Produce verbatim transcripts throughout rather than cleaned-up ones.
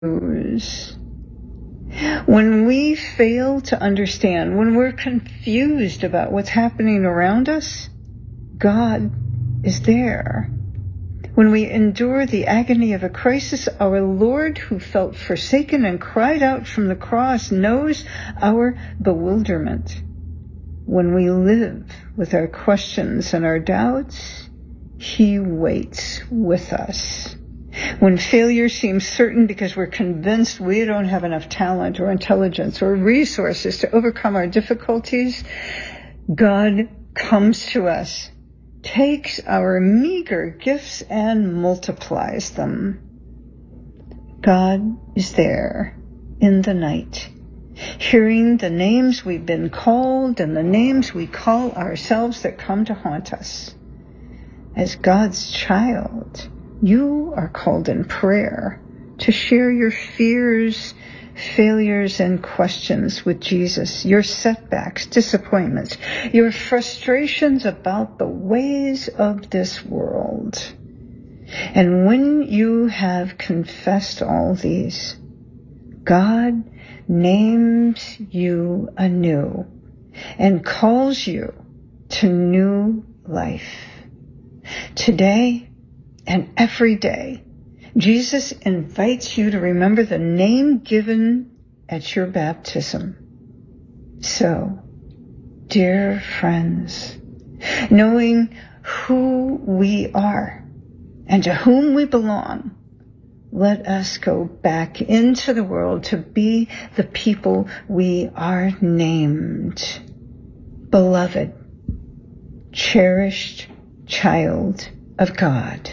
When we fail to understand, when we're confused about what's happening around us, God is there. When we endure the agony of a crisis, our Lord, who felt forsaken and cried out from the cross, knows our bewilderment. When we live with our questions and our doubts, He waits with us. When failure seems certain because we're convinced we don't have enough talent or intelligence or resources to overcome our difficulties, God comes to us, takes our meager gifts and multiplies them. God is there in the night, hearing the names we've been called and the names we call ourselves that come to haunt us. As God's child, you are called in prayer to share your fears, failures, and questions with Jesus, your setbacks, disappointments, your frustrations about the ways of this world. And when you have confessed all these, God names you anew and calls you to new life. Today and every day, Jesus invites you to remember the name given at your baptism. So, dear friends, knowing who we are and to whom we belong, let us go back into the world to be the people we are named. Beloved, cherished child of God.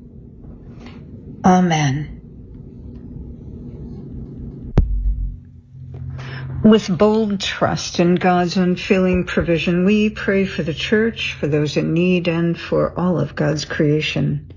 Amen. With bold trust in God's unfailing provision, we pray for the church, for those in need, and for all of God's creation.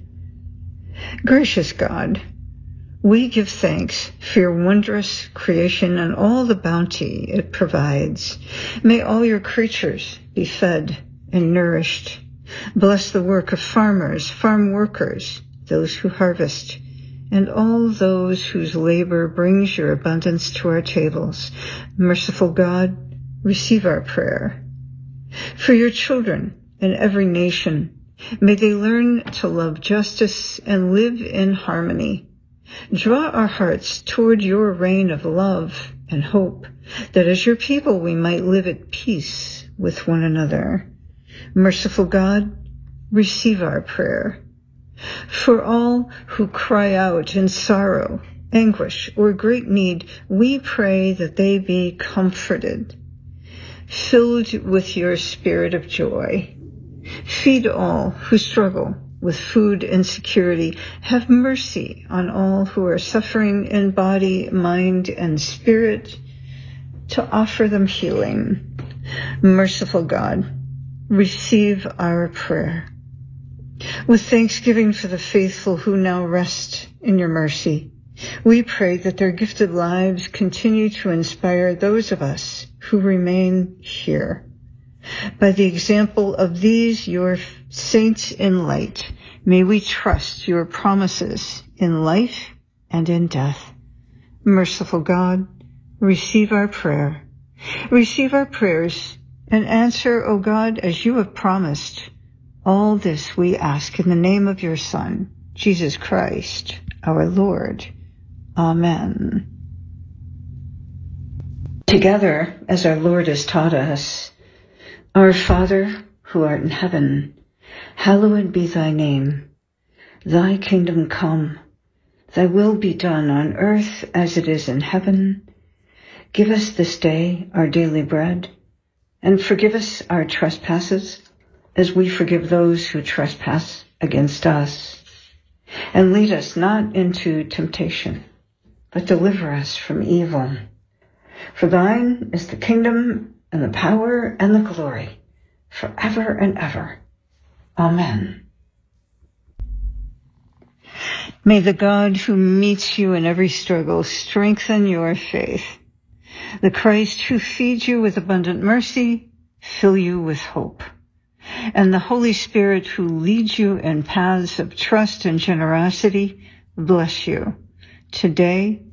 Gracious God, we give thanks for your wondrous creation and all the bounty it provides. May all your creatures be fed and nourished. Bless the work of farmers, farm workers, those who harvest, and all those whose labor brings your abundance to our tables. Merciful God, receive our prayer. For your children in every nation, may they learn to love justice and live in harmony. Draw our hearts toward your reign of love and hope, that as your people we might live at peace with one another. Merciful God, receive our prayer. For all who cry out in sorrow, anguish, or great need, we pray that they be comforted, filled with your spirit of joy. Feed all who struggle with food insecurity. Have mercy on all who are suffering in body, mind, and spirit, to offer them healing. Merciful God, receive our prayer. With thanksgiving for the faithful who now rest in your mercy, we pray that their gifted lives continue to inspire those of us who remain here. By the example of these, your saints in light, may we trust your promises in life and in death. Merciful God, receive our prayer. Receive our prayers and answer, O God, as you have promised. All this we ask in the name of your Son, Jesus Christ, our Lord. Amen. Together, as our Lord has taught us, Our Father, who art in heaven, hallowed be thy name. Thy kingdom come, thy will be done on earth as it is in heaven. Give us this day our daily bread, and forgive us our trespasses, as we forgive those who trespass against us. And lead us not into temptation, but deliver us from evil. For thine is the kingdom and the power and the glory, forever and ever. Amen. May the God who meets you in every struggle strengthen your faith. The Christ who feeds you with abundant mercy fill you with hope. And the Holy Spirit who leads you in paths of trust and generosity bless you today